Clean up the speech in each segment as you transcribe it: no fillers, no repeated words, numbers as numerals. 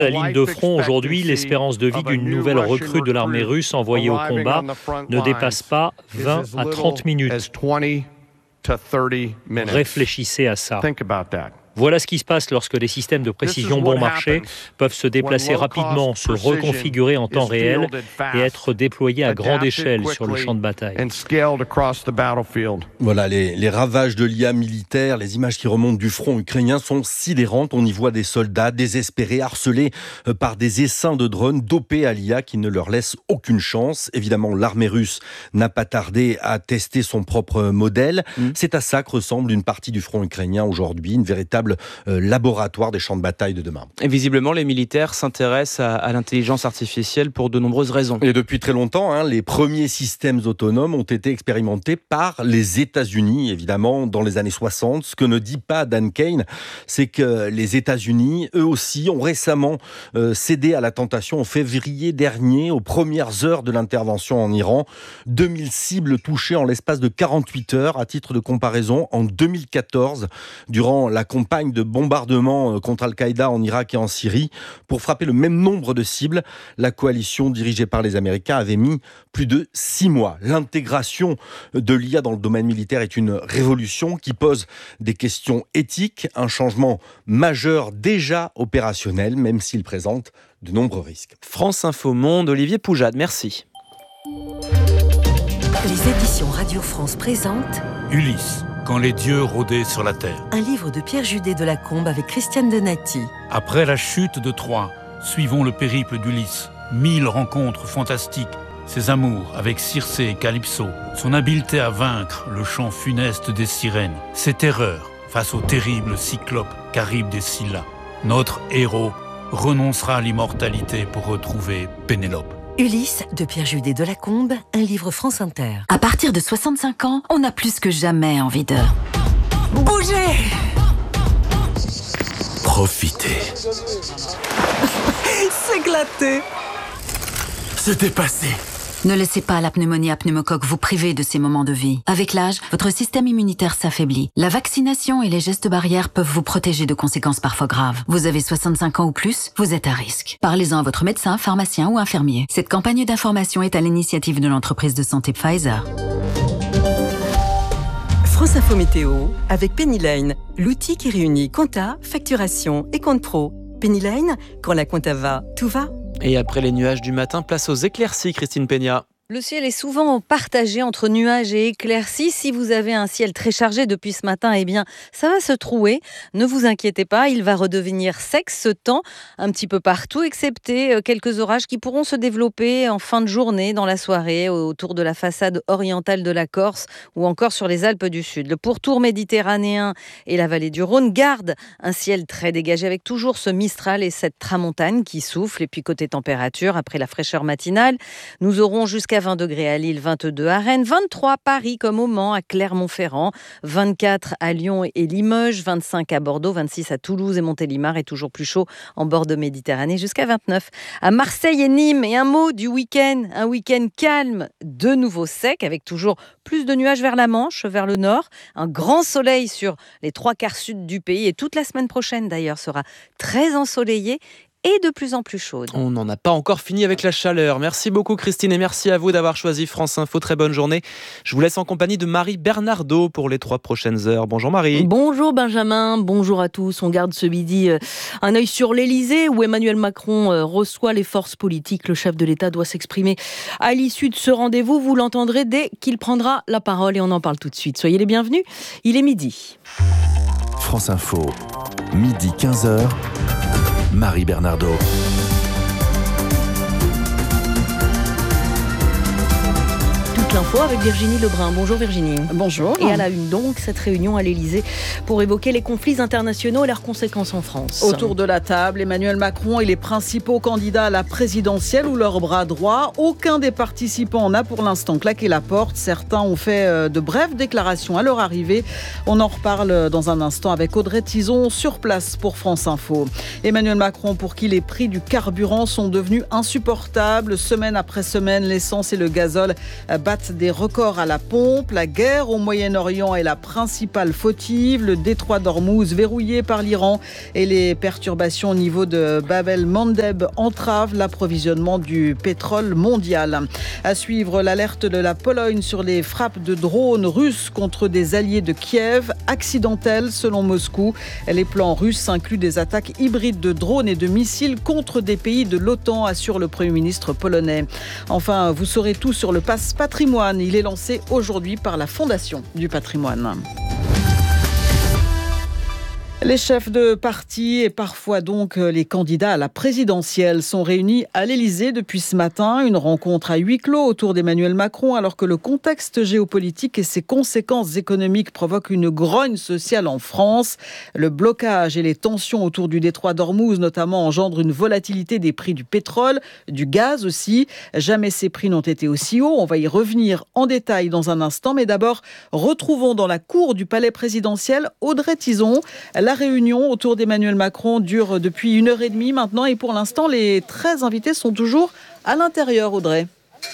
La ligne de front aujourd'hui, l'espérance de vie d'une nouvelle recrue de l'armée russe envoyée au combat ne dépasse pas 20 à 30 minutes. Réfléchissez à ça. Voilà ce qui se passe lorsque les systèmes de précision bon marché peuvent se déplacer rapidement, se reconfigurer en temps réel et être déployés à grande échelle sur le champ de bataille. Voilà, les ravages de l'IA militaire, les images qui remontent du front ukrainien sont sidérantes. On y voit des soldats désespérés, harcelés par des essaims de drones dopés à l'IA qui ne leur laissent aucune chance. Évidemment, l'armée russe n'a pas tardé à tester son propre modèle. C'est à ça que ressemble une partie du front ukrainien aujourd'hui, une véritable laboratoire des champs de bataille de demain. Et visiblement, les militaires s'intéressent à l'intelligence artificielle pour de nombreuses raisons. Et depuis très longtemps, les premiers systèmes autonomes ont été expérimentés par les États-Unis, évidemment, dans les années 60. Ce que ne dit pas Dan Kane, c'est que les États-Unis, eux aussi, ont récemment cédé à la tentation en février dernier, aux premières heures de l'intervention en Iran. 2000 cibles touchées en l'espace de 48 heures. À titre de comparaison, en 2014, durant la campagne de bombardement contre Al-Qaïda en Irak et en Syrie, pour frapper le même nombre de cibles, la coalition dirigée par les Américains avait mis plus de 6 mois. L'intégration de l'IA dans le domaine militaire est une révolution qui pose des questions éthiques, un changement majeur déjà opérationnel, même s'il présente de nombreux risques. France Info Monde, Olivier Poujade, merci. Les éditions Radio France présentent Ulysse, quand les dieux rôdaient sur la terre. Un livre de Pierre Judet de Lacombe avec Christiane Donati. Après la chute de Troie, suivons le périple d'Ulysse. 1000 rencontres fantastiques, ses amours avec Circé et Calypso, son habileté à vaincre le chant funeste des sirènes, ses terreurs face au terrible cyclope Charybde des Scylla. Notre héros renoncera à l'immortalité pour retrouver Pénélope. Ulysse de Pierre Judet de Lacombe, un livre France Inter. À partir de 65 ans, on a plus que jamais envie de bouger. Profitez. S'éclater. Se dépasser. Ne laissez pas la pneumonie à pneumocoque vous priver de ces moments de vie. Avec l'âge, votre système immunitaire s'affaiblit. La vaccination et les gestes barrières peuvent vous protéger de conséquences parfois graves. Vous avez 65 ans ou plus, vous êtes à risque. Parlez-en à votre médecin, pharmacien ou infirmier. Cette campagne d'information est à l'initiative de l'entreprise de santé Pfizer. France Info Météo avec Penny Lane, l'outil qui réunit compta, facturation et compte pro. Penny Lane, quand la compta va, tout va. Et après les nuages du matin, place aux éclaircies, Christine Peña. Le ciel est souvent partagé entre nuages et éclaircies. Si vous avez un ciel très chargé depuis ce matin, eh bien, ça va se trouer. Ne vous inquiétez pas, il va redevenir sec ce temps, un petit peu partout, excepté quelques orages qui pourront se développer en fin de journée, dans la soirée, autour de la façade orientale de la Corse ou encore sur les Alpes du Sud. Le pourtour méditerranéen et la vallée du Rhône gardent un ciel très dégagé avec toujours ce Mistral et cette tramontane qui souffle. Et puis côté température, après la fraîcheur matinale, nous aurons jusqu'à 20 degrés à Lille, 22 à Rennes, 23 à Paris comme au Mans, à Clermont-Ferrand, 24 à Lyon et Limoges, 25 à Bordeaux, 26 à Toulouse et Montélimar et toujours plus chaud en bord de Méditerranée jusqu'à 29 à Marseille et Nîmes. Et un mot du week-end, un week-end calme, de nouveau sec avec toujours plus de nuages vers la Manche, vers le nord, un grand soleil sur les 3/4 sud du pays et toute la semaine prochaine d'ailleurs sera très ensoleillée et de plus en plus chaude. On n'en a pas encore fini avec la chaleur. Merci beaucoup Christine et merci à vous d'avoir choisi France Info. Très bonne journée. Je vous laisse en compagnie de Marie Bernardo pour les 3 prochaines heures. Bonjour Marie. Bonjour Benjamin, bonjour à tous. On garde ce midi un œil sur l'Elysée où Emmanuel Macron reçoit les forces politiques. Le chef de l'État doit s'exprimer à l'issue de ce rendez-vous. Vous l'entendrez dès qu'il prendra la parole et on en parle tout de suite. Soyez les bienvenus. Il est midi. France Info, midi 15h. Marie Bernardo. Toute l'info avec Virginie Lebrun. Bonjour Virginie. Bonjour. Et à la une donc, cette réunion à l'Elysée pour évoquer les conflits internationaux et leurs conséquences en France. Autour de la table, Emmanuel Macron et les principaux candidats à la présidentielle ou leur bras droit. Aucun des participants n'a pour l'instant claqué la porte. Certains ont fait de brèves déclarations à leur arrivée. On en reparle dans un instant avec Audrey Tizon sur place pour France Info. Emmanuel Macron, pour qui les prix du carburant sont devenus insupportables. Semaine après semaine, l'essence et le gazole battent battent des records à la pompe. La guerre au Moyen-Orient est la principale fautive. Le détroit d'Ormuz verrouillé par l'Iran et les perturbations au niveau de Bab el-Mandeb entravent l'approvisionnement du pétrole mondial. À suivre, l'alerte de la Pologne sur les frappes de drones russes contre des alliés de Kiev, accidentelles selon Moscou. Les plans russes incluent des attaques hybrides de drones et de missiles contre des pays de l'OTAN, assure le Premier ministre polonais. Enfin, vous saurez tout sur le Pass Patrimoine. Il est lancé aujourd'hui par la Fondation du Patrimoine. Les chefs de parti et parfois donc les candidats à la présidentielle sont réunis à l'Élysée depuis ce matin. Une rencontre à huis clos autour d'Emmanuel Macron alors que le contexte géopolitique et ses conséquences économiques provoquent une grogne sociale en France. Le blocage et les tensions autour du détroit d'Ormuz notamment engendrent une volatilité des prix du pétrole, du gaz aussi. Jamais ces prix n'ont été aussi hauts. On va y revenir en détail dans un instant. Mais d'abord, retrouvons dans la cour du palais présidentiel Audrey Tizon. La réunion autour d'Emmanuel Macron dure depuis 1h30 maintenant et pour l'instant, les 13 invités sont toujours à l'intérieur, Audrey.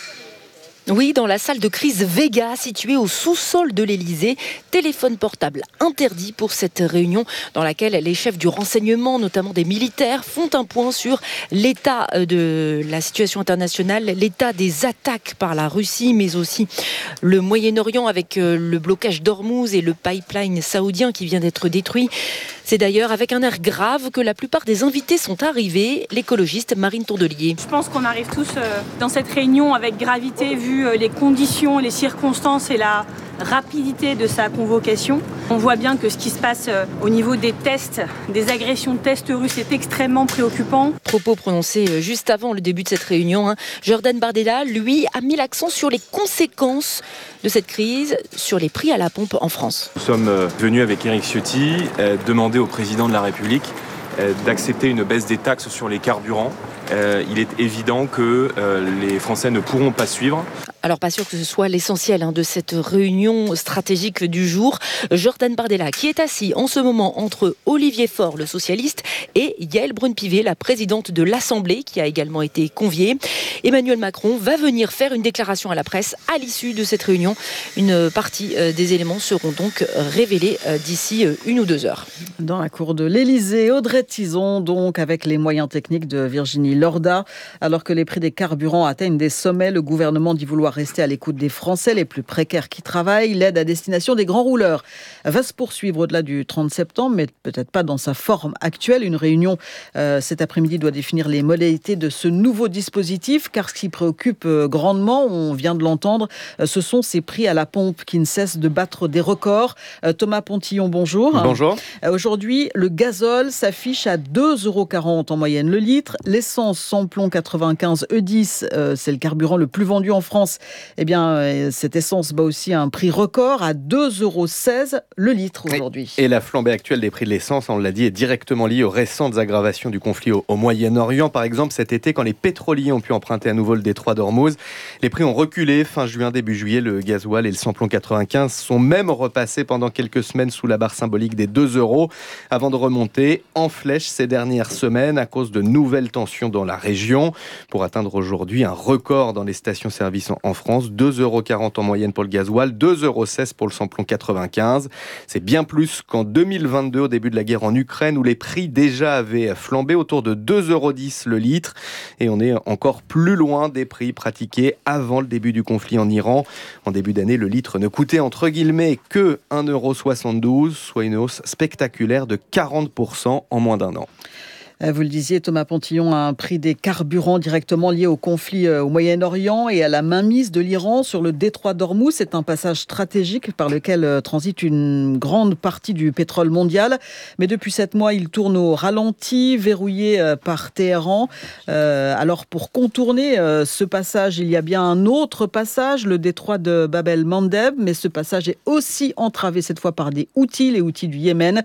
Oui, dans la salle de crise Vega, située au sous-sol de l'Élysée. Téléphone portable interdit pour cette réunion dans laquelle les chefs du renseignement, notamment des militaires, font un point sur l'état de la situation internationale, l'état des attaques par la Russie, mais aussi le Moyen-Orient avec le blocage d'Ormuz et le pipeline saoudien qui vient d'être détruit. C'est d'ailleurs avec un air grave que la plupart des invités sont arrivés, l'écologiste Marine Tourdelier. Je pense qu'on arrive tous dans cette réunion avec gravité, vu les conditions, les circonstances et la rapidité de sa convocation. On voit bien que ce qui se passe au niveau des tests, des agressions de tests russes est extrêmement préoccupant. Propos prononcés juste avant le début de cette réunion. Jordan Bardella, lui, a mis l'accent sur les conséquences de cette crise, sur les prix à la pompe en France. Nous sommes venus avec Éric Ciotti demander au président de la République d'accepter une baisse des taxes sur les carburants. Il est évident que les Français ne pourront pas suivre. Alors pas sûr que ce soit l'essentiel de cette réunion stratégique du jour. Jordan Bardella qui est assis en ce moment entre Olivier Faure, le socialiste, et Yaël Braun-Pivet, la présidente de l'Assemblée, qui a également été conviée. Emmanuel Macron va venir faire une déclaration à la presse à l'issue de cette réunion. Une partie des éléments seront donc révélés d'ici 1 ou 2 heures. Dans la cour de l'Élysée, Audrey Tizon, donc avec les moyens techniques de Virginie Lorda. Alors que les prix des carburants atteignent des sommets, le gouvernement dit vouloir rester à l'écoute des Français les plus précaires qui travaillent. L'aide à destination des grands rouleurs va se poursuivre au-delà du 30 septembre, mais peut-être pas dans sa forme actuelle. Une réunion cet après-midi doit définir les modalités de ce nouveau dispositif, car ce qui préoccupe grandement, on vient de l'entendre, ce sont ces prix à la pompe qui ne cessent de battre des records. Thomas Pontillon, bonjour. Bonjour. Aujourd'hui, le gazole s'affiche à 2,40 € en moyenne le litre. L'essence samplon 95 E10, c'est le carburant le plus vendu en France. Eh bien, cette essence bat aussi un prix record à 2,16 € le litre aujourd'hui. Et la flambée actuelle des prix de l'essence, on l'a dit, est directement liée aux récentes aggravations du conflit au Moyen-Orient. Par exemple, cet été, quand les pétroliers ont pu emprunter à nouveau le détroit d'Ormuz, les prix ont reculé. Fin juin, début juillet, le gasoil et le samplon 95 sont même repassés pendant quelques semaines sous la barre symbolique des 2 € avant de remonter en flèche ces dernières semaines à cause de nouvelles tensions dans la région, pour atteindre aujourd'hui un record dans les stations-service en France. 2,40 € en moyenne pour le gasoil, 2,16 € pour le samplon 95. C'est bien plus qu'en 2022, au début de la guerre en Ukraine, où les prix déjà avaient flambé autour de 2,10 € le litre. Et on est encore plus loin des prix pratiqués avant le début du conflit en Iran. En début d'année, le litre ne coûtait entre guillemets que 1,72 €, soit une hausse spectaculaire de 40% en moins d'un an. Vous le disiez, Thomas Pontillon, un prix des carburants directement lié au conflit au Moyen-Orient et à la mainmise de l'Iran sur le détroit d'Ormuz. C'est un passage stratégique par lequel transite une grande partie du pétrole mondial. Mais depuis 7 mois, il tourne au ralenti, verrouillé par Téhéran. Alors pour contourner ce passage, il y a bien un autre passage, le détroit de Bab el-Mandeb. Mais ce passage est aussi entravé cette fois par des Houthis, les Houthis du Yémen.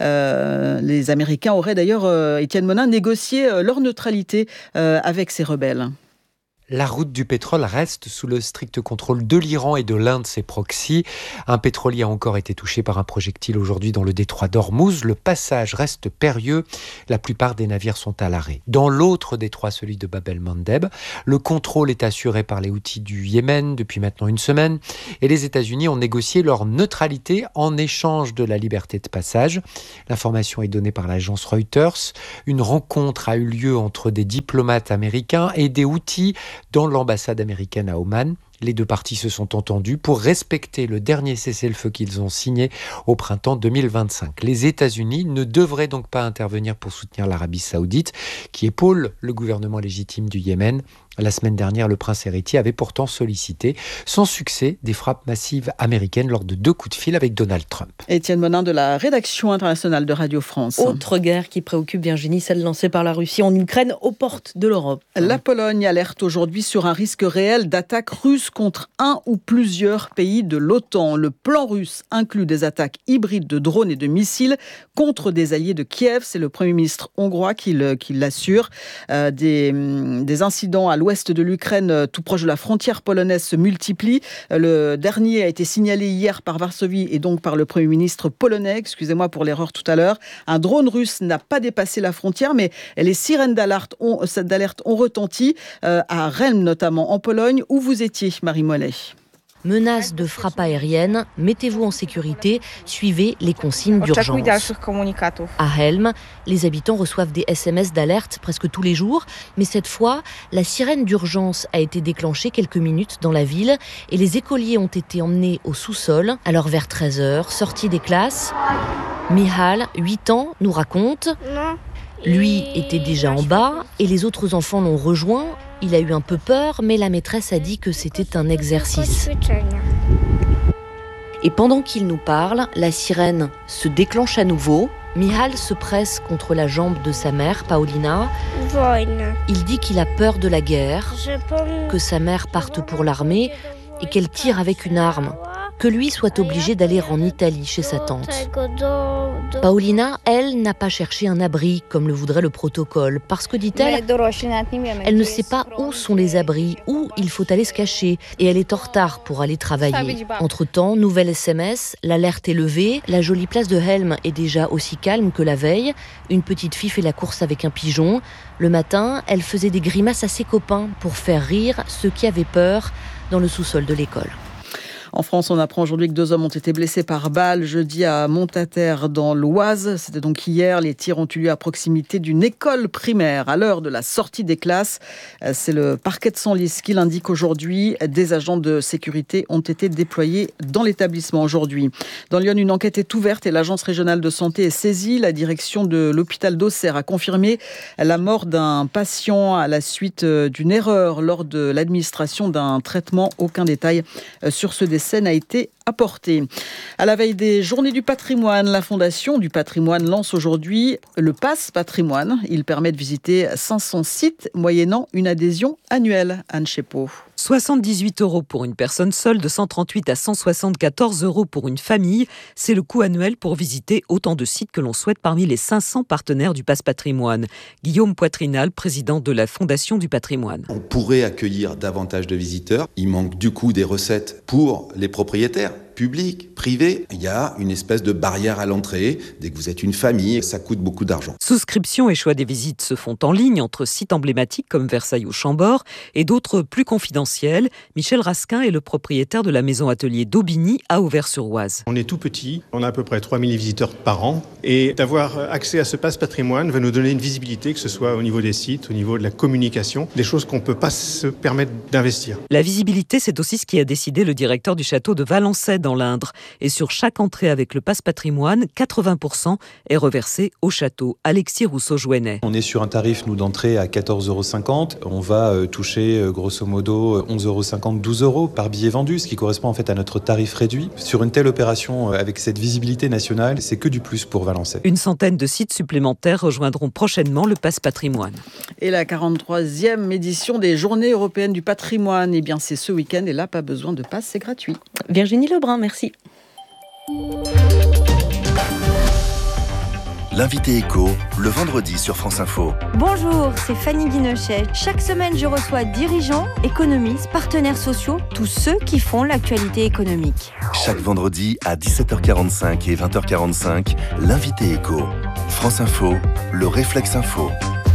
Les Américains auraient d'ailleurs, Étienne Monin, négocier leur neutralité avec ces rebelles. la route du pétrole reste sous le strict contrôle de l'Iran et de l'un de ses proxys. Un pétrolier a encore été touché par un projectile aujourd'hui dans le détroit d'Ormuz. Le passage reste périlleux. La plupart des navires sont à l'arrêt. Dans l'autre détroit, celui de Bab el-Mandeb, le contrôle est assuré par les Houthis du Yémen depuis maintenant une semaine et les États-Unis ont négocié leur neutralité en échange de la liberté de passage. L'information est donnée par l'agence Reuters. Une rencontre a eu lieu entre des diplomates américains et des Houthis dans l'ambassade américaine à Oman. Les deux parties se sont entendues pour respecter le dernier cessez-le-feu qu'ils ont signé au printemps 2025. Les États-Unis ne devraient donc pas intervenir pour soutenir l'Arabie saoudite, qui épaule le gouvernement légitime du Yémen. La semaine dernière, le prince héritier avait pourtant sollicité, sans succès, des frappes massives américaines lors de 2 coups de fil avec Donald Trump. Étienne Monin de la rédaction internationale de Radio France. Autre guerre qui préoccupe Virginie, celle lancée par la Russie en Ukraine, aux portes de l'Europe. La Pologne alerte aujourd'hui sur un risque réel d'attaque russe contre un ou plusieurs pays de l'OTAN. Le plan russe inclut des attaques hybrides de drones et de missiles contre des alliés de Kiev. C'est le Premier ministre hongrois qui l'assure. Des incidents à l'ouest de l'Ukraine, tout proche de la frontière polonaise, se multiplient. Le dernier a été signalé hier par Varsovie et donc par le Premier ministre polonais. Excusez-moi pour l'erreur tout à l'heure. Un drone russe n'a pas dépassé la frontière, mais les sirènes d'alerte ont retenti à Rhelm notamment, en Pologne, où vous étiez, Marie Mollet. Menace de frappe aérienne, mettez-vous en sécurité, suivez les consignes d'urgence. À Helm, les habitants reçoivent des SMS d'alerte presque tous les jours, mais cette fois, la sirène d'urgence a été déclenchée quelques minutes dans la ville et les écoliers ont été emmenés au sous-sol. Alors vers 13h, sortie des classes, Mihal, 8 ans, nous raconte. Lui était déjà en bas et les autres enfants l'ont rejoint. Il a eu un peu peur, mais la maîtresse a dit que c'était un exercice. Et pendant qu'il nous parle, la sirène se déclenche à nouveau. Mihal se presse contre la jambe de sa mère, Paulina. Il dit qu'il a peur de la guerre, que sa mère parte pour l'armée et qu'elle tire avec une arme, que lui soit obligé d'aller en Italie chez sa tante. Paulina, elle, n'a pas cherché un abri comme le voudrait le protocole, parce que, dit-elle, elle ne sait pas où sont les abris, où il faut aller se cacher, et elle est en retard pour aller travailler. Entre-temps, nouvelle SMS, l'alerte est levée, la jolie place de Helm est déjà aussi calme que la veille, une petite fille fait la course avec un pigeon. Le matin, elle faisait des grimaces à ses copains pour faire rire ceux qui avaient peur dans le sous-sol de l'école. En France, on apprend aujourd'hui que 2 hommes ont été blessés par balle jeudi à Montataire dans l'Oise. C'était donc hier. Les tirs ont eu lieu à proximité d'une école primaire. À l'heure de la sortie des classes, c'est le parquet de Senlis qui l'indique aujourd'hui. Des agents de sécurité ont été déployés dans l'établissement aujourd'hui. Dans Lyon, une enquête est ouverte et l'agence régionale de santé est saisie. La direction de l'hôpital d'Auxerre a confirmé la mort d'un patient à la suite d'une erreur lors de l'administration d'un traitement. Aucun détail sur ce décès n'a été apporté. À la veille des Journées du patrimoine, la Fondation du patrimoine lance aujourd'hui le Pass Patrimoine. Il permet de visiter 500 sites moyennant une adhésion annuelle. Anne Chepot. 78 € pour une personne seule, de 138 à 174 € pour une famille. C'est le coût annuel pour visiter autant de sites que l'on souhaite parmi les 500 partenaires du Pass Patrimoine. Guillaume Poitrinal, président de la Fondation du patrimoine. On pourrait accueillir davantage de visiteurs. Il manque du coup des recettes pour les propriétaires. Public, privé, il y a une espèce de barrière à l'entrée. Dès que vous êtes une famille, ça coûte beaucoup d'argent. Souscription et choix des visites se font en ligne entre sites emblématiques comme Versailles ou Chambord et d'autres plus confidentiels. Michel Rasquin est le propriétaire de la maison atelier d'Aubigny à Auvers-sur-Oise. On est tout petit, on a à peu près 3000 visiteurs par an et d'avoir accès à ce passe patrimoine va nous donner une visibilité, que ce soit au niveau des sites, au niveau de la communication, des choses qu'on ne peut pas se permettre d'investir. La visibilité, c'est aussi ce qui a décidé le directeur du château de Valençay dans l'Indre. Et sur chaque entrée avec le passe patrimoine, 80% est reversé au château. Alexis Rousseau-Jouennet. On est sur un tarif, nous, d'entrée à 14,50 €. On va toucher, grosso modo, 11,50 €, 12 € par billet vendu, ce qui correspond en fait à notre tarif réduit. Sur une telle opération, avec cette visibilité nationale, c'est que du plus pour Valençay. Une centaine de sites supplémentaires rejoindront prochainement le passe patrimoine. Et la 43e édition des Journées européennes du patrimoine, eh bien c'est ce week-end et là, pas besoin de passe, c'est gratuit. Virginie Lebrun, merci. L'invité éco, le vendredi sur France Info. Bonjour, c'est Fanny Guinochet. Chaque semaine, je reçois dirigeants, économistes, partenaires sociaux, tous ceux qui font l'actualité économique. Chaque vendredi à 17h45 et 20h45, l'invité éco. France Info, le réflexe info.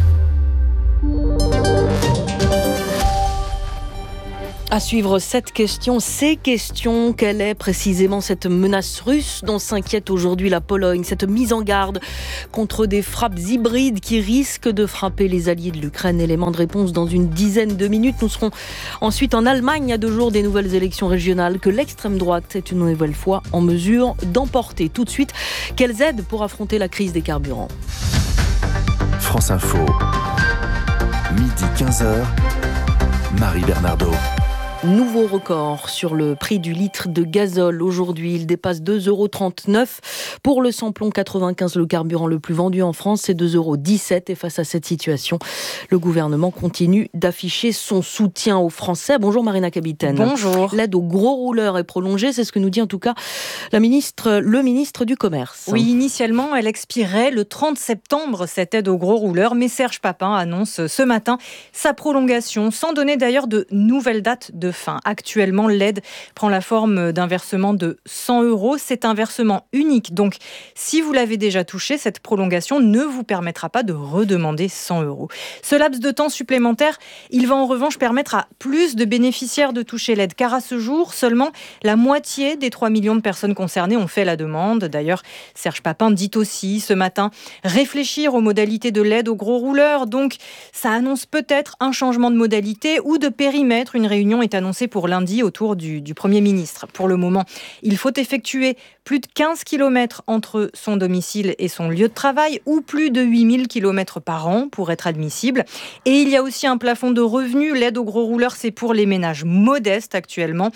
À suivre ces questions, quelle est précisément cette menace russe dont s'inquiète aujourd'hui la Pologne, cette mise en garde contre des frappes hybrides qui risquent de frapper les alliés de l'Ukraine? Élément de réponse dans une dizaine de minutes. Nous serons ensuite en Allemagne à 2 jours des nouvelles élections régionales que l'extrême droite est une nouvelle fois en mesure d'emporter. Tout de suite, quelles aides pour affronter la crise des carburants? France Info, midi 15h, Marie Bernardo. Nouveau record sur le prix du litre de gazole. Aujourd'hui, il dépasse 2,39 € pour le samplon 95, le carburant le plus vendu en France, c'est 2,17 €. Et face à cette situation, le gouvernement continue d'afficher son soutien aux Français. Bonjour Marina Capitaine. Bonjour. L'aide aux gros rouleurs est prolongée, c'est ce que nous dit en tout cas le ministre du Commerce. Oui, initialement, elle expirait le 30 septembre, cette aide aux gros rouleurs. Mais Serge Papin annonce ce matin sa prolongation, sans donner d'ailleurs de nouvelles dates de fin. Actuellement, l'aide prend la forme d'un versement de 100 €. C'est un versement unique. Donc, si vous l'avez déjà touché, cette prolongation ne vous permettra pas de redemander 100 €. Ce laps de temps supplémentaire, il va en revanche permettre à plus de bénéficiaires de toucher l'aide. Car à ce jour, seulement la moitié des 3 millions de personnes concernées ont fait la demande. D'ailleurs, Serge Papin dit aussi ce matin réfléchir aux modalités de l'aide aux gros rouleurs. Donc, ça annonce peut-être un changement de modalité ou de périmètre. Une réunion est annoncé pour lundi autour du Premier ministre. Pour le moment, il faut effectuer plus de 15 km entre son domicile et son lieu de travail ou plus de 8000 km par an pour être admissible. Et il y a aussi un plafond de revenus. L'aide aux gros rouleurs, c'est pour les ménages modestes actuellement.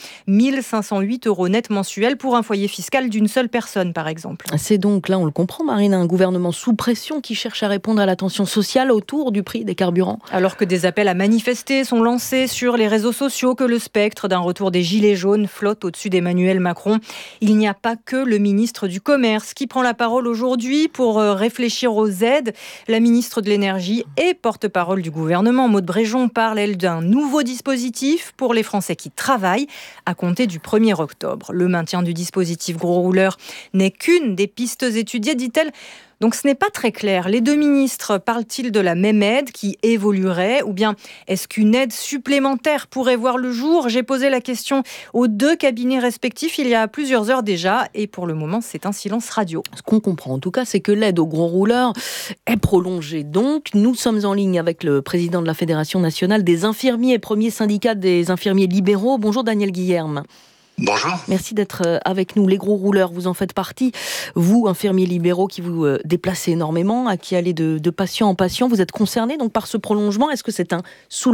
1508 € net mensuels pour un foyer fiscal d'une seule personne, par exemple. C'est donc, là on le comprend Marine, un gouvernement sous pression qui cherche à répondre à la tension sociale autour du prix des carburants. Alors que des appels à manifester sont lancés sur les réseaux sociaux, que le spectre d'un retour des Gilets jaunes flotte au-dessus d'Emmanuel Macron. Il n'y a pas que le ministre du Commerce qui prend la parole aujourd'hui pour réfléchir aux aides. La ministre de l'Énergie et porte-parole du gouvernement, Maud Bréjon, parle, elle, d'un nouveau dispositif pour les Français qui travaillent à compter du 1er octobre. Le maintien du dispositif gros rouleur n'est qu'une des pistes étudiées, dit-elle. Donc ce n'est pas très clair. Les 2 ministres parlent-ils de la même aide qui évoluerait ou bien est-ce qu'une aide supplémentaire pourrait voir le jour? J'ai posé la question aux 2 cabinets respectifs il y a plusieurs heures déjà et pour le moment c'est un silence radio. Ce qu'on comprend en tout cas c'est que l'aide aux gros rouleurs est prolongée. Donc nous sommes en ligne avec le président de la Fédération nationale des infirmiers, premier syndicat des infirmiers libéraux. Bonjour Daniel Guillerme. Bonjour. Merci d'être avec nous. Les gros rouleurs, vous en faites partie. Vous, infirmiers libéraux qui vous déplacez énormément, à qui allez de patient en patient, vous êtes concernés donc par ce prolongement. Est-ce que c'est un soulagement ?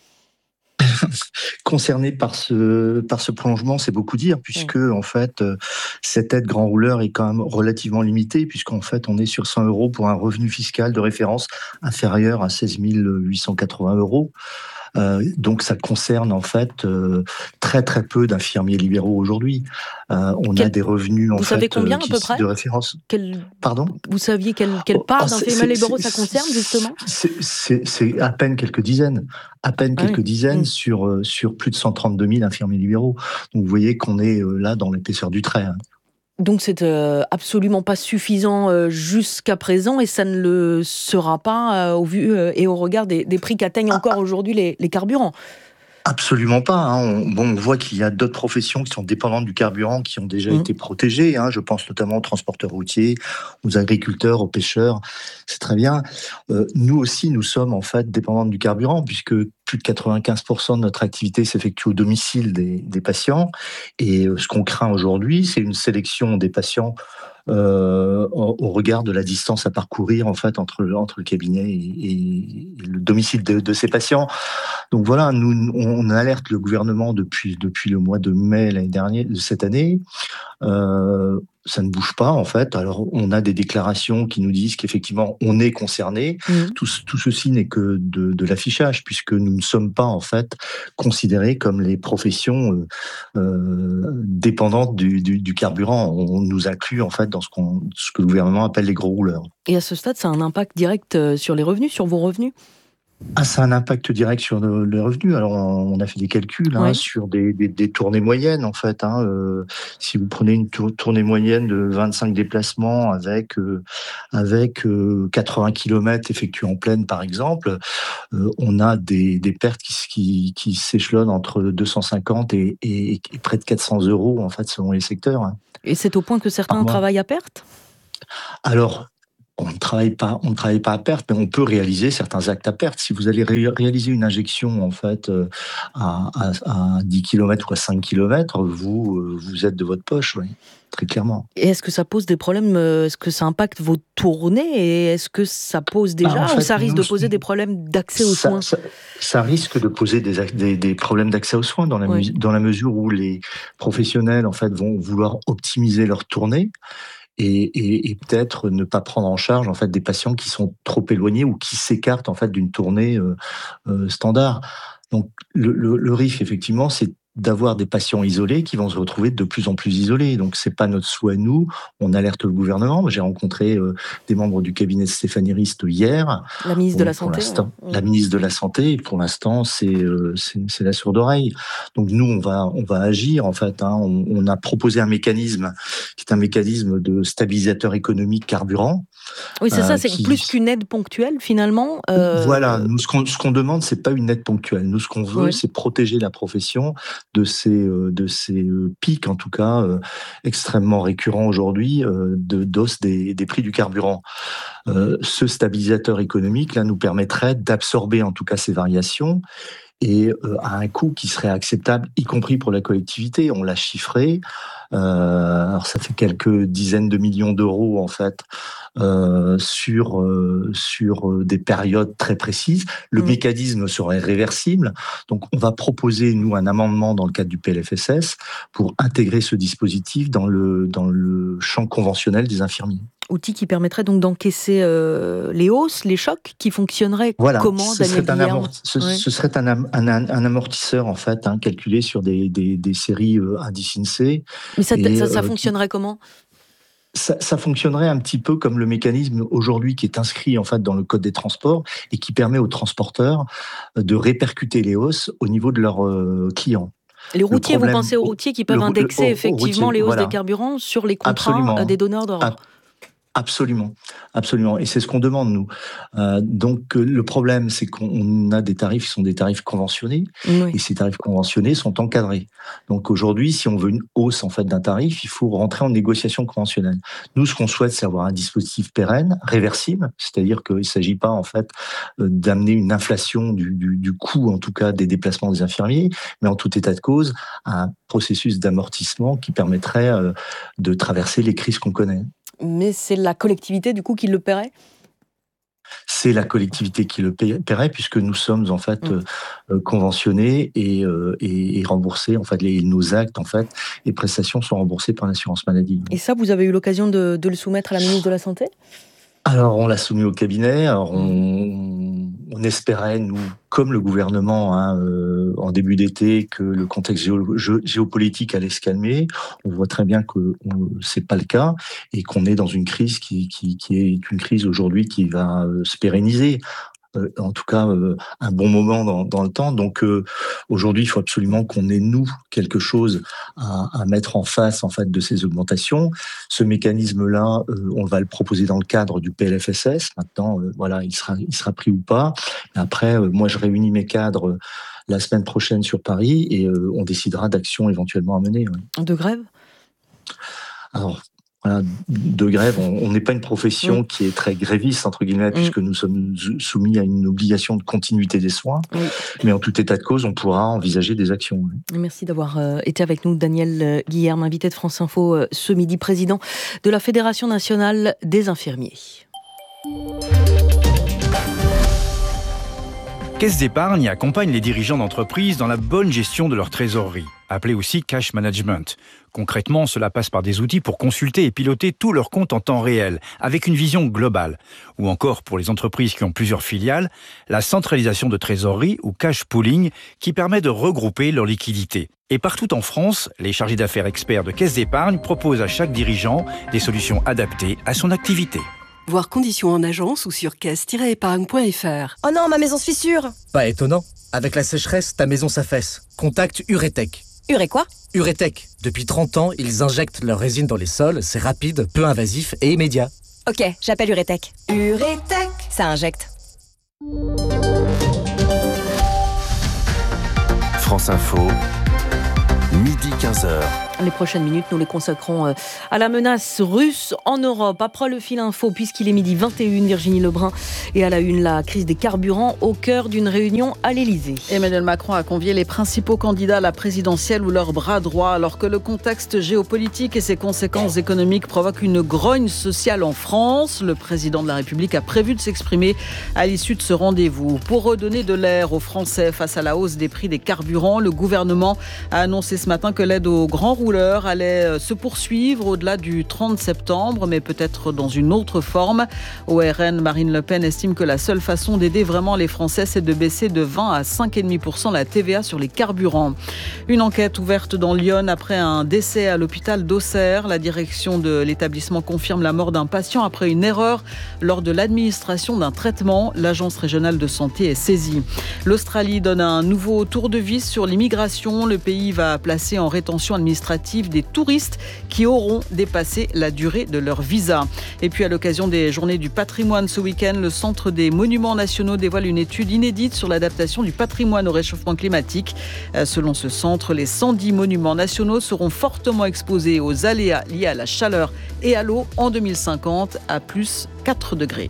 Concerné par ce prolongement, c'est beaucoup dire, puisque en fait, cette aide grand rouleur est quand même relativement limitée, puisqu'en fait, on est sur 100 € pour un revenu fiscal de référence inférieur à 16 880 €. Donc ça concerne en fait très très peu d'infirmiers libéraux aujourd'hui. On a des revenus en fait. Vous savez combien à peu près de référence. Pardon. Vous saviez quelle part d'infirmiers libéraux ça concerne justement? C'est à peine quelques dizaines. Sur plus de 132 000 infirmiers libéraux. Donc vous voyez qu'on est là dans l'épaisseur du trait. Donc c'est absolument pas suffisant jusqu'à présent et ça ne le sera pas au vu et au regard des prix qu'atteignent encore aujourd'hui les carburants. Absolument pas. On voit qu'il y a d'autres professions qui sont dépendantes du carburant qui ont déjà été protégées. Je pense notamment aux transporteurs routiers, aux agriculteurs, aux pêcheurs. C'est très bien. Nous aussi, nous sommes en fait dépendantes du carburant puisque plus de 95% de notre activité s'effectue au domicile des patients. Et ce qu'on craint aujourd'hui, c'est une sélection des patients au regard de la distance à parcourir en fait entre le cabinet et le domicile de ces patients. Donc voilà, nous on alerte le gouvernement depuis le mois de mai l'année dernière, de cette année. Ça ne bouge pas en fait. Alors on a des déclarations qui nous disent qu'effectivement on est concerné. Tout ceci n'est que de l'affichage, puisque nous ne sommes pas en fait considérés comme les professions dépendantes du carburant. On nous inclut en fait dans ce que le gouvernement appelle les gros rouleurs. Et à ce stade, ça a un impact direct sur les revenus, sur vos revenus ? Ça a un impact direct sur les revenus. Alors, on a fait des calculs sur des tournées moyennes, en fait. Si vous prenez une tournée moyenne de 25 déplacements avec 80 km effectués en pleine, par exemple, on a des pertes qui s'échelonnent entre 250 et près de 400 €, en fait, selon les secteurs. Et c'est au point que certains travaillent à perte ? Alors, on ne travaille pas à perte, mais on peut réaliser certains actes à perte. Si vous allez réaliser une injection en fait à 10 km ou à 5 km, vous êtes de votre poche, oui, très clairement. Et est-ce que ça pose des problèmes ? Est-ce que ça impacte vos tournées ? Et est-ce que ça pose déjà ou ça risque de poser des problèmes d'accès aux soins ? Ça risque de poser des problèmes d'accès aux soins dans la mesure où les professionnels en fait vont vouloir optimiser leur tournée. Et peut-être ne pas prendre en charge en fait des patients qui sont trop éloignés ou qui s'écartent en fait d'une tournée standard. Donc le risque effectivement, c'est d'avoir des patients isolés qui vont se retrouver de plus en plus isolés. Donc c'est pas notre souhait nous. On alerte le gouvernement. J'ai rencontré des membres du cabinet de Stéphanie Rist hier. La ministre de la Santé. La ministre de la Santé. Et pour l'instant, c'est la sourde oreille. Donc nous, on va agir en fait. On a proposé un mécanisme qui est un mécanisme de stabilisateur économique carburant. Oui, c'est ça. C'est plus qu'une aide ponctuelle finalement. Voilà. Nous, ce qu'on demande, c'est pas une aide ponctuelle. Nous, ce qu'on veut, c'est protéger la profession de ces pics, en tout cas, extrêmement récurrents aujourd'hui, d'hausse des prix du carburant. Ce stabilisateur économique, là, nous permettrait d'absorber, en tout cas, ces variations et à un coût qui serait acceptable, y compris pour la collectivité. On l'a chiffré. Alors, ça fait quelques dizaines de millions d'euros, en fait, sur des périodes très précises. Le mécanisme serait réversible. Donc, on va proposer, nous, un amendement dans le cadre du PLFSS pour intégrer ce dispositif dans le champ conventionnel des infirmiers. Outil qui permettrait donc d'encaisser les hausses, les chocs, qui fonctionneraient comment, Daniel Guillerme ? Ce serait un amortisseur, en fait, calculé sur des séries indices INSEE. Mais ça fonctionnerait comment ? Ça fonctionnerait un petit peu comme le mécanisme aujourd'hui qui est inscrit en fait dans le code des transports et qui permet aux transporteurs de répercuter les hausses au niveau de leurs clients. Les routiers, vous pensez aux routiers qui peuvent indexer effectivement les hausses des carburants sur les contrats des donneurs d'ordre ? Absolument. Et c'est ce qu'on demande, nous. Donc, le problème, c'est qu'on a des tarifs qui sont des tarifs conventionnés. Oui. Et ces tarifs conventionnés sont encadrés. Donc, aujourd'hui, si on veut une hausse, en fait, d'un tarif, il faut rentrer en négociation conventionnelle. Nous, ce qu'on souhaite, c'est avoir un dispositif pérenne, réversible. C'est-à-dire qu'il ne s'agit pas, en fait, d'amener une inflation du coût, en tout cas, des déplacements des infirmiers, mais en tout état de cause, un processus d'amortissement qui permettrait de traverser les crises qu'on connaît. Mais c'est la collectivité, du coup, qui le paierait ? C'est la collectivité qui le paierait, puisque nous sommes, en fait, conventionnés et remboursés. En fait, nos actes, en fait, les prestations sont remboursées par l'assurance maladie. Et ça, vous avez eu l'occasion de le soumettre à la ministre de la Santé ? Alors, on l'a soumis au cabinet. Alors, on espérait, nous, comme le gouvernement, en début d'été, que le contexte géopolitique allait se calmer. On voit très bien que c'est pas le cas et qu'on est dans une crise qui est une crise aujourd'hui qui va se pérenniser. En tout cas, un bon moment dans le temps. Donc, aujourd'hui, il faut absolument qu'on ait, nous, quelque chose à mettre en face, en fait, de ces augmentations. Ce mécanisme-là, on va le proposer dans le cadre du PLFSS. Maintenant, voilà, il sera pris ou pas. Et après, moi, je réunis mes cadres la semaine prochaine sur Paris et on décidera d'actions éventuellement à mener. Ouais. De grève ? Alors, voilà, de grève, on n'est pas une profession qui est très gréviste, entre guillemets, puisque nous sommes soumis à une obligation de continuité des soins. Oui. Mais en tout état de cause, on pourra envisager des actions. Oui. Merci d'avoir été avec nous, Daniel Guillerme, invité de France Info ce midi, président de la Fédération nationale des infirmiers. Caisse d'épargne accompagne les dirigeants d'entreprise dans la bonne gestion de leur trésorerie. appelé aussi cash management. Concrètement, cela passe par des outils pour consulter et piloter tous leurs comptes en temps réel, avec une vision globale. Ou encore, pour les entreprises qui ont plusieurs filiales, la centralisation de trésorerie ou cash pooling qui permet de regrouper leurs liquidités. Et partout en France, les chargés d'affaires experts de caisse d'épargne proposent à chaque dirigeant des solutions adaptées à son activité. Voir conditions en agence ou sur caisse-épargne.fr. Oh non, ma maison se fissure. Pas étonnant. Avec la sécheresse, ta maison s'affaisse. Contacte Uretech. Uré quoi ? Uretech. Depuis 30 ans, ils injectent leur résine dans les sols. C'est rapide, peu invasif et immédiat. Ok, j'appelle Uretech. Uretech, ça injecte. France Info, midi 15h. Les prochaines minutes, nous les consacrons à la menace russe en Europe. Après le fil info, puisqu'il est midi 21, Virginie Lebrun, et à la une, la crise des carburants au cœur d'une réunion à l'Elysée. Emmanuel Macron a convié les principaux candidats à la présidentielle ou leur bras droit, alors que le contexte géopolitique et ses conséquences économiques provoquent une grogne sociale en France. Le président de la République a prévu de s'exprimer à l'issue de ce rendez-vous. Pour redonner de l'air aux Français face à la hausse des prix des carburants, le gouvernement a annoncé ce matin que l'aide aux grands rouleurs allait se poursuivre au-delà du 30 septembre, mais peut-être dans une autre forme. Au RN, Marine Le Pen estime que la seule façon d'aider vraiment les Français, c'est de baisser de 20 à 5,5% la TVA sur les carburants. Une enquête ouverte dans l'Yonne après un décès à l'hôpital d'Auxerre. La direction de l'établissement confirme la mort d'un patient après une erreur lors de l'administration d'un traitement. L'agence régionale de santé est saisie. L'Australie donne un nouveau tour de vis sur l'immigration. Le pays va placer en rétention administrative des touristes qui auront dépassé la durée de leur visa. Et puis à l'occasion des Journées du patrimoine ce week-end, le Centre des monuments nationaux dévoile une étude inédite sur l'adaptation du patrimoine au réchauffement climatique. Selon ce centre, les 110 monuments nationaux seront fortement exposés aux aléas liés à la chaleur et à l'eau en 2050 à plus 4 degrés.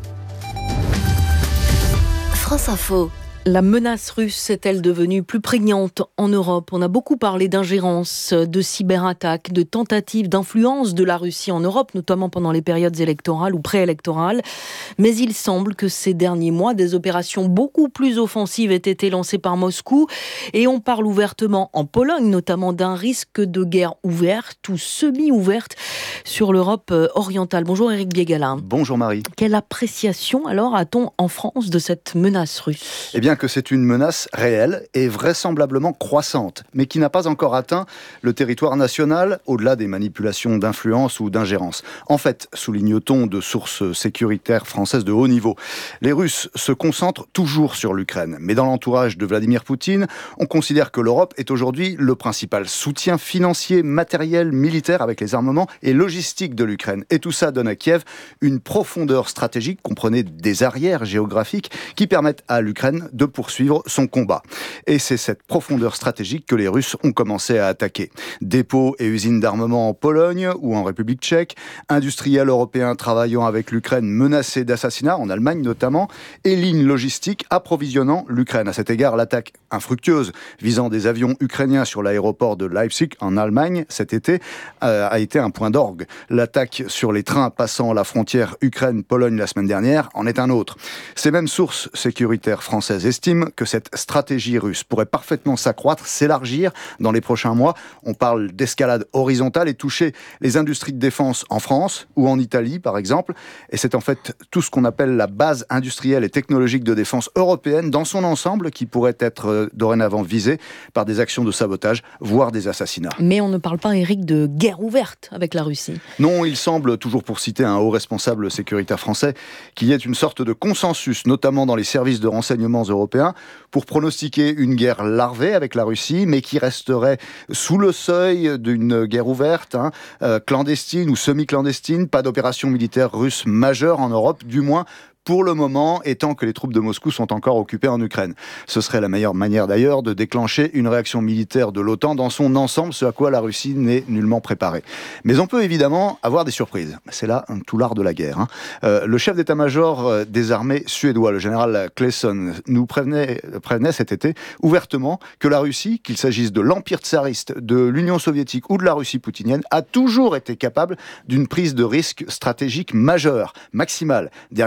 France Info. La menace russe est-elle devenue plus prégnante en Europe ? On a beaucoup parlé d'ingérence, de cyberattaques, de tentatives d'influence de la Russie en Europe, notamment pendant les périodes électorales ou préélectorales. Mais il semble que ces derniers mois, des opérations beaucoup plus offensives aient été lancées par Moscou. Et on parle ouvertement en Pologne, notamment d'un risque de guerre ouverte ou semi-ouverte sur l'Europe orientale. Bonjour Éric Biégala. Bonjour Marie. Quelle appréciation alors a-t-on en France de cette menace russe ? Eh bien que c'est une menace réelle et vraisemblablement croissante, mais qui n'a pas encore atteint le territoire national au-delà des manipulations d'influence ou d'ingérence. En fait, souligne-t-on de sources sécuritaires françaises de haut niveau, les Russes se concentrent toujours sur l'Ukraine. Mais dans l'entourage de Vladimir Poutine, on considère que l'Europe est aujourd'hui le principal soutien financier, matériel, militaire avec les armements et logistiques de l'Ukraine. Et tout ça donne à Kiev une profondeur stratégique, comprenez des arrières géographiques, qui permettent à l'Ukraine de poursuivre son combat. Et c'est cette profondeur stratégique que les Russes ont commencé à attaquer. Dépôts et usines d'armement en Pologne ou en République tchèque, industriels européens travaillant avec l'Ukraine menacés d'assassinat, en Allemagne notamment, et lignes logistiques approvisionnant l'Ukraine. À cet égard, l'attaque infructueuse visant des avions ukrainiens sur l'aéroport de Leipzig en Allemagne cet été a été un point d'orgue. L'attaque sur les trains passant la frontière Ukraine-Pologne la semaine dernière en est un autre. Ces mêmes sources sécuritaires françaises estime que cette stratégie russe pourrait parfaitement s'accroître, s'élargir dans les prochains mois. On parle d'escalade horizontale et toucher les industries de défense en France ou en Italie, par exemple. Et c'est en fait tout ce qu'on appelle la base industrielle et technologique de défense européenne dans son ensemble qui pourrait être dorénavant visée par des actions de sabotage, voire des assassinats. Mais on ne parle pas, Éric, de guerre ouverte avec la Russie. Non, il semble, toujours pour citer un haut responsable sécuritaire français, qu'il y ait une sorte de consensus, notamment dans les services de renseignements européens, pour pronostiquer une guerre larvée avec la Russie, mais qui resterait sous le seuil d'une guerre ouverte, clandestine ou semi-clandestine, pas d'opération militaire russe majeure en Europe, du moins pour le moment, étant que les troupes de Moscou sont encore occupées en Ukraine. Ce serait la meilleure manière d'ailleurs de déclencher une réaction militaire de l'OTAN dans son ensemble, ce à quoi la Russie n'est nullement préparée. Mais on peut évidemment avoir des surprises. C'est là tout l'art de la guerre. Le chef d'état-major des armées suédois, le général Claesson, nous prévenait cet été ouvertement que la Russie, qu'il s'agisse de l'Empire tsariste, de l'Union soviétique ou de la Russie poutinienne, a toujours été capable d'une prise de risque stratégique majeure, maximale. Dernier exemple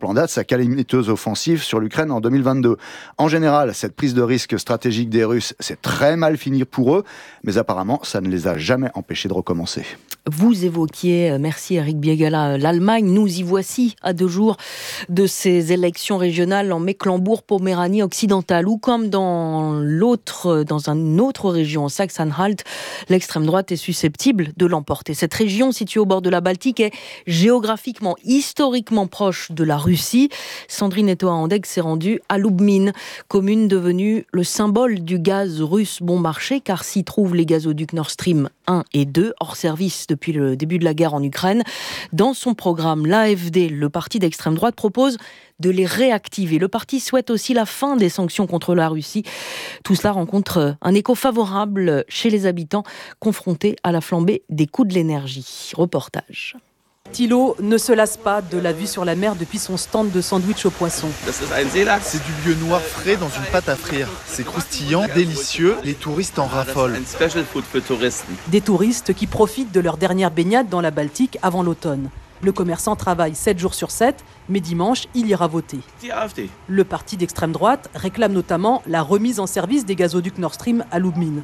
en date sa calamiteuse offensive sur l'Ukraine en 2022. En général, cette prise de risque stratégique des Russes, c'est très mal fini pour eux, mais apparemment, ça ne les a jamais empêchés de recommencer. Vous évoquiez, merci Eric Biegala, l'Allemagne. Nous y voici à 2 jours de ces élections régionales en Mecklembourg-Poméranie occidentale, où comme dans une autre région, Saxe-Anhalt, l'extrême droite est susceptible de l'emporter. Cette région, située au bord de la Baltique, est géographiquement, historiquement proche de la Russie. Sandrine Etoa-Andegg s'est rendue à Loubmine, commune devenue le symbole du gaz russe bon marché, car s'y trouvent les gazoducs Nord Stream 1 et 2, hors service depuis le début de la guerre en Ukraine. Dans son programme, l'AfD, le parti d'extrême droite, propose de les réactiver. Le parti souhaite aussi la fin des sanctions contre la Russie. Tout cela rencontre un écho favorable chez les habitants confrontés à la flambée des coûts de l'énergie. Reportage. Thilo ne se lasse pas de la vue sur la mer depuis son stand de sandwich au poisson. C'est du lieu noir frais dans une pâte à frire. C'est croustillant, délicieux, les touristes en raffolent. Des touristes qui profitent de leur dernière baignade dans la Baltique avant l'automne. Le commerçant travaille 7 jours sur 7, mais dimanche, il ira voter. Le parti d'extrême droite réclame notamment la remise en service des gazoducs Nord Stream à Loubmine.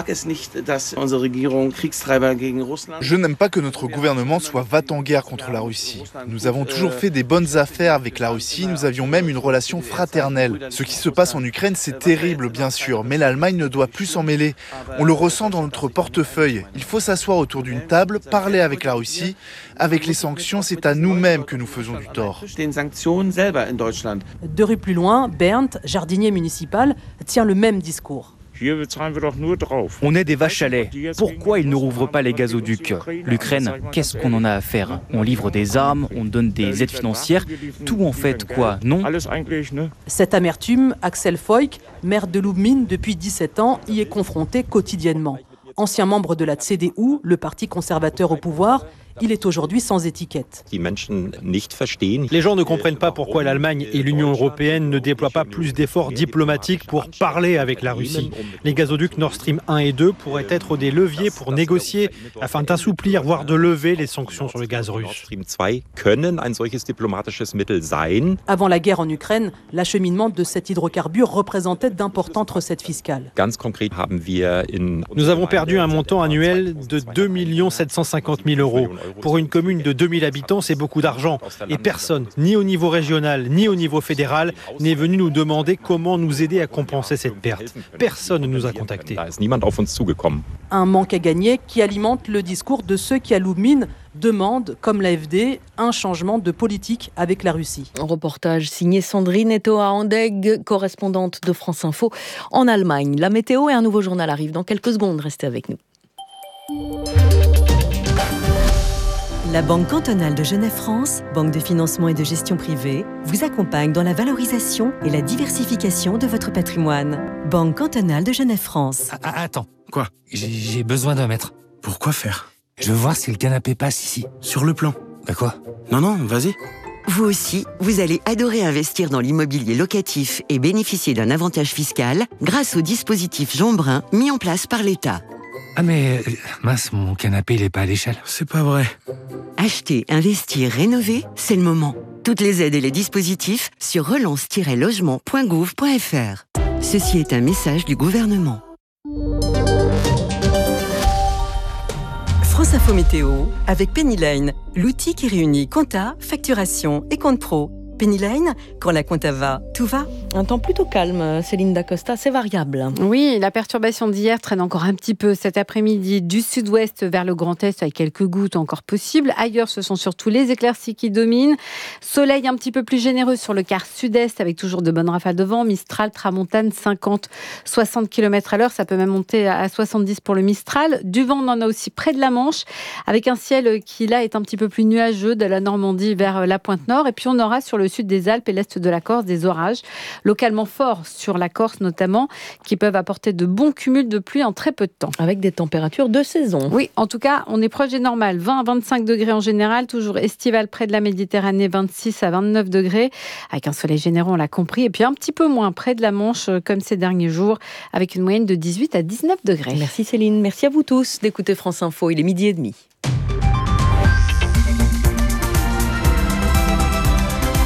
Je n'aime pas que notre gouvernement soit va-t-en-guerre contre la Russie. Nous avons toujours fait des bonnes affaires avec la Russie, nous avions même une relation fraternelle. Ce qui se passe en Ukraine, c'est terrible, bien sûr, mais l'Allemagne ne doit plus s'en mêler. On le ressent dans notre portefeuille. Il faut s'asseoir autour d'une table, parler avec la Russie. Avec les sanctions, c'est à nous-mêmes que nous faisons du tort. 2 rues plus loin, Bernd, jardinier municipal, tient le même discours. On est des vaches à lait. Pourquoi ils ne rouvrent pas les gazoducs ? L'Ukraine, qu'est-ce qu'on en a à faire ? On livre des armes, on donne des aides financières. Tout en fait quoi, non ? Cette amertume, Axel Foyk, maire de Loubmine depuis 17 ans, y est confronté quotidiennement. Ancien membre de la CDU, le parti conservateur au pouvoir, il est aujourd'hui sans étiquette. Les gens ne comprennent pas pourquoi l'Allemagne et l'Union européenne ne déploient pas plus d'efforts diplomatiques pour parler avec la Russie. Les gazoducs Nord Stream 1 et 2 pourraient être des leviers pour négocier afin d'assouplir, voire de lever les sanctions sur le gaz russe. Avant la guerre en Ukraine, l'acheminement de cet hydrocarbure représentait d'importantes recettes fiscales. Nous avons perdu un montant annuel de 2 750 000 euros. Pour une commune de 2000 habitants, c'est beaucoup d'argent. Et personne, ni au niveau régional, ni au niveau fédéral, n'est venu nous demander comment nous aider à compenser cette perte. Personne ne nous a contactés. Un manque à gagner qui alimente le discours de ceux qui, à Loubmine, demandent, comme l'AfD, un changement de politique avec la Russie. Un reportage signé Sandrine Etoa-Andegg, correspondante de France Info en Allemagne. La météo et un nouveau journal arrivent dans quelques secondes. Restez avec nous. La Banque cantonale de Genève-France, banque de financement et de gestion privée, vous accompagne dans la valorisation et la diversification de votre patrimoine. Banque cantonale de Genève-France. Attends, quoi ? J'ai besoin d'un mètre. Pourquoi faire ? Je veux voir si le canapé passe ici. Sur le plan. Bah quoi ? Non, vas-y. Vous aussi, vous allez adorer investir dans l'immobilier locatif et bénéficier d'un avantage fiscal grâce au dispositif Jean Brun mis en place par l'État. Ah mais, mince, mon canapé, il est pas à l'échelle. C'est pas vrai. Acheter, investir, rénover, c'est le moment. Toutes les aides et les dispositifs sur relance-logement.gouv.fr. Ceci est un message du gouvernement. France Info Météo avec Pennyline, l'outil qui réunit compta, facturation et compte pro. Pennyline, quand la compta va, tout va. Un temps plutôt calme, Céline Dacosta, c'est variable. Oui, la perturbation d'hier traîne encore un petit peu cet après-midi du sud-ouest vers le Grand Est avec quelques gouttes encore possibles. Ailleurs, ce sont surtout les éclaircies qui dominent. Soleil un petit peu plus généreux sur le quart sud-est avec toujours de bonnes rafales de vent. Mistral, tramontane, 50-60 km/h. Ça peut même monter à 70 pour le Mistral. Du vent, on en a aussi près de la Manche avec un ciel qui là est un petit peu plus nuageux de la Normandie vers la pointe nord. Et puis on aura sur le sud des Alpes et l'est de la Corse des orages, localement forts sur la Corse notamment, qui peuvent apporter de bons cumuls de pluie en très peu de temps. Avec des températures de saison. Oui, en tout cas, on est proche des normales. 20 à 25 degrés en général, toujours estival près de la Méditerranée, 26 à 29 degrés, avec un soleil généreux, on l'a compris, et puis un petit peu moins près de la Manche, comme ces derniers jours, avec une moyenne de 18 à 19 degrés. Merci Céline, merci à vous tous d'écouter France Info, il est 12h30.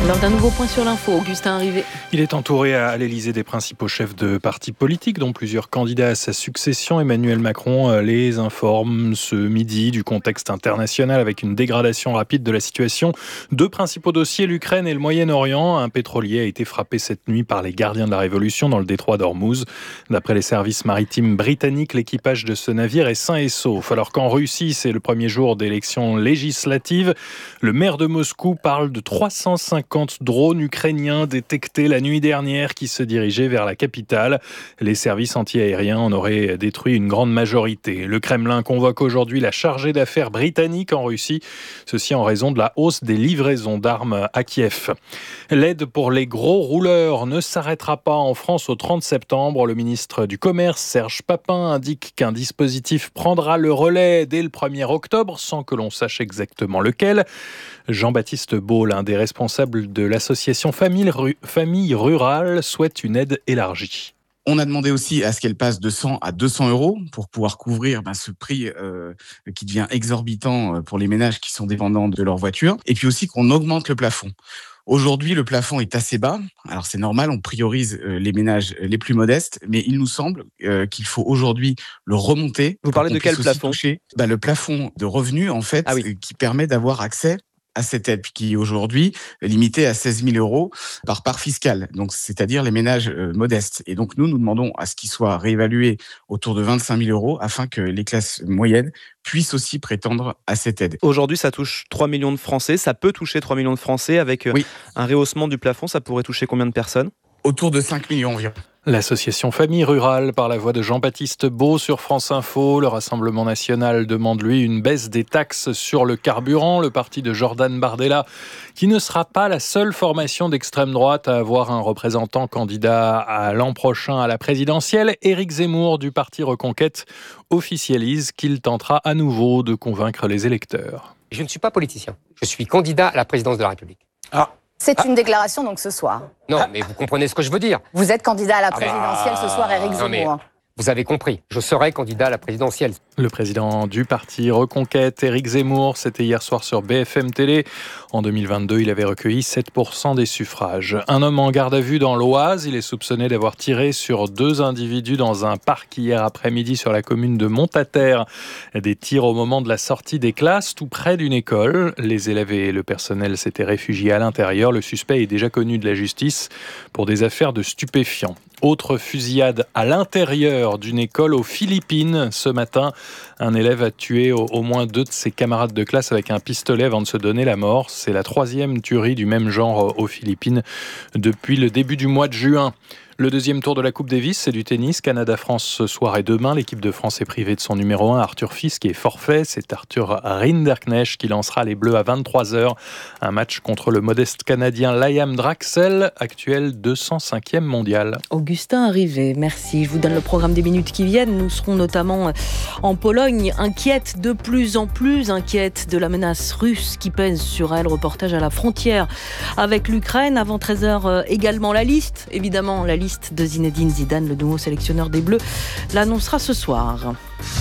Lors d'un nouveau point sur l'info, Augustin Rivet. Il est entouré à l'Élysée des principaux chefs de partis politiques, dont plusieurs candidats à sa succession. Emmanuel Macron les informe ce midi du contexte international avec une dégradation rapide de la situation. Deux principaux dossiers, l'Ukraine et le Moyen-Orient. Un pétrolier a été frappé cette nuit par les gardiens de la Révolution dans le détroit d'Ormuz. D'après les services maritimes britanniques, l'équipage de ce navire est sain et sauf. Alors qu'en Russie, c'est le premier jour d'élections législatives, le maire de Moscou parle de 350 drones ukrainiens détectés la nuit dernière qui se dirigeaient vers la capitale. Les services anti-aériens en auraient détruit une grande majorité. Le Kremlin convoque aujourd'hui la chargée d'affaires britannique en Russie, ceci en raison de la hausse des livraisons d'armes à Kiev. L'aide pour les gros rouleurs ne s'arrêtera pas en France au 30 septembre. Le ministre du Commerce, Serge Papin, indique qu'un dispositif prendra le relais dès le 1er octobre, sans que l'on sache exactement lequel. Jean-Baptiste Beau, l'un des responsables de l'association Famille Rurale, souhaite une aide élargie. On a demandé aussi à ce qu'elle passe de 100 à 200 euros pour pouvoir couvrir ce prix qui devient exorbitant pour les ménages qui sont dépendants de leur voiture. Et puis aussi qu'on augmente le plafond. Aujourd'hui, le plafond est assez bas. Alors c'est normal, on priorise les ménages les plus modestes, mais il nous semble qu'il faut aujourd'hui le remonter. Vous parlez de quel plafond ? Le plafond de revenus, en fait, qui permet d'avoir accès à cette aide qui est aujourd'hui limitée à 16 000 euros par part fiscale, donc c'est-à-dire les ménages modestes. Et donc nous demandons à ce qu'il soit réévalué autour de 25 000 euros afin que les classes moyennes puissent aussi prétendre à cette aide. Aujourd'hui, ça touche 3 millions de Français, ça peut toucher 3 millions de Français avec un rehaussement du plafond, ça pourrait toucher combien de personnes ? Autour de 5 millions environ. L'association Famille Rurale, par la voix de Jean-Baptiste Beau sur France Info. Le Rassemblement National demande, lui, une baisse des taxes sur le carburant. Le parti de Jordan Bardella, qui ne sera pas la seule formation d'extrême droite à avoir un représentant candidat à l'an prochain à la présidentielle. Éric Zemmour, du parti Reconquête, officialise qu'il tentera à nouveau de convaincre les électeurs. Je ne suis pas politicien. Je suis candidat à la présidence de la République. C'est une déclaration donc ce soir. Non, mais vous comprenez ce que je veux dire. Vous êtes candidat à la présidentielle ce soir, Éric Zemmour. Vous avez compris, je serai candidat à la présidentielle. Le président du parti Reconquête, Éric Zemmour, c'était hier soir sur BFM Télé. En 2022, il avait recueilli 7% des suffrages. Un homme en garde à vue dans l'Oise, il est soupçonné d'avoir tiré sur 2 individus dans un parc hier après-midi sur la commune de Montataire. Des tirs au moment de la sortie des classes, tout près d'une école. Les élèves et le personnel s'étaient réfugiés à l'intérieur. Le suspect est déjà connu de la justice pour des affaires de stupéfiants. Autre fusillade à l'intérieur d'une école aux Philippines. Ce matin, un élève a tué au moins 2 de ses camarades de classe avec un pistolet avant de se donner la mort. C'est la 3e tuerie du même genre aux Philippines depuis le début du mois de juin. Le deuxième tour de la Coupe Davis, c'est du tennis. Canada-France ce soir et demain. L'équipe de France est privée de son numéro 1, Arthur Fils, qui est forfait. C'est Arthur Rinderknecht qui lancera les Bleus à 23h. Un match contre le modeste Canadien Liam Draxel, actuel 205e mondial. Augustin Rivet, merci. Je vous donne le programme des minutes qui viennent. Nous serons notamment en Pologne, de plus en plus inquiète de la menace russe qui pèse sur elle. Reportage à la frontière avec l'Ukraine. Avant 13h également la liste, évidemment la liste de Zinedine Zidane, le nouveau sélectionneur des Bleus, l'annoncera ce soir.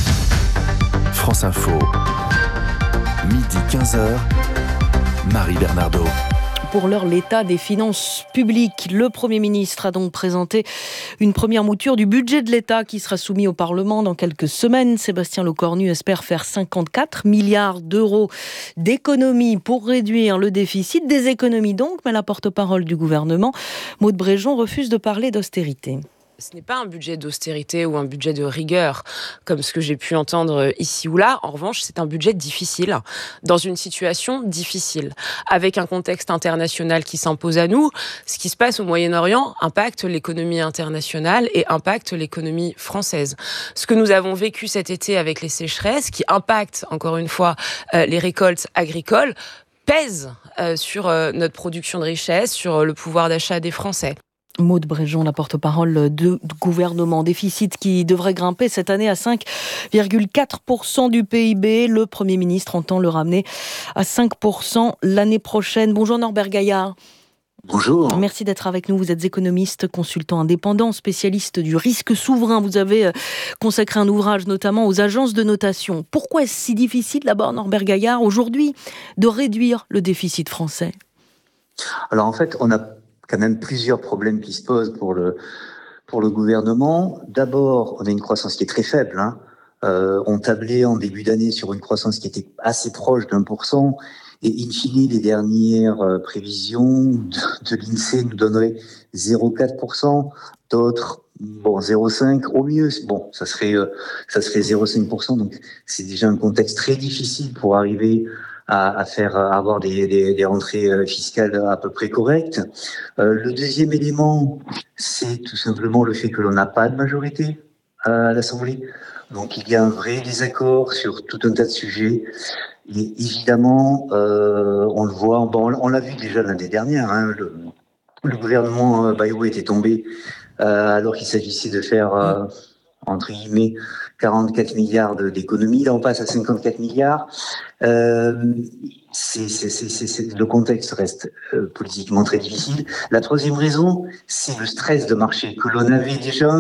France Info, midi 15h, Marie Bernardo. Pour l'heure, l'état des finances publiques. Le Premier ministre a donc présenté une première mouture du budget de l'État qui sera soumis au Parlement dans quelques semaines. Sébastien Lecornu espère faire 54 milliards d'euros d'économies pour réduire le déficit. Des économies donc, mais la porte-parole du gouvernement, Maud Bréjon, refuse de parler d'austérité. Ce n'est pas un budget d'austérité ou un budget de rigueur, comme ce que j'ai pu entendre ici ou là. En revanche, c'est un budget difficile, dans une situation difficile, avec un contexte international qui s'impose à nous. Ce qui se passe au Moyen-Orient impacte l'économie internationale et impacte l'économie française. Ce que nous avons vécu cet été avec les sécheresses, qui impactent, encore une fois, les récoltes agricoles, pèse sur notre production de richesse, sur le pouvoir d'achat des Français. Maud Bréjon, la porte-parole du gouvernement. Déficit qui devrait grimper cette année à 5,4% du PIB. Le Premier ministre entend le ramener à 5% l'année prochaine. Bonjour Norbert Gaillard. Bonjour. Merci d'être avec nous. Vous êtes économiste, consultant indépendant, spécialiste du risque souverain. Vous avez consacré un ouvrage notamment aux agences de notation. Pourquoi est-ce si difficile, d'abord Norbert Gaillard, aujourd'hui, de réduire le déficit français ? Alors en fait, on a quand même plusieurs problèmes qui se posent pour le gouvernement. D'abord, on a une croissance qui est très faible. On tablait en début d'année sur une croissance qui était assez proche d'1%. Et in fine, les dernières prévisions de l'INSEE nous donneraient 0,4%, d'autres 0,5% au mieux. Bon, ça serait 0,5%. Donc c'est déjà un contexte très difficile pour arriver à avoir des rentrées fiscales à peu près correctes. Le deuxième élément, c'est tout simplement le fait que l'on n'a pas de majorité à l'Assemblée. Donc il y a un vrai désaccord sur tout un tas de sujets. Et évidemment, on le voit, on l'a vu déjà l'année dernière, le gouvernement Bayrou était tombé alors qu'il s'agissait de faire, entre guillemets, 44 milliards d'économies. Là, on passe à 54 milliards. Le contexte reste politiquement très difficile. La troisième raison, c'est le stress de marché que l'on avait déjà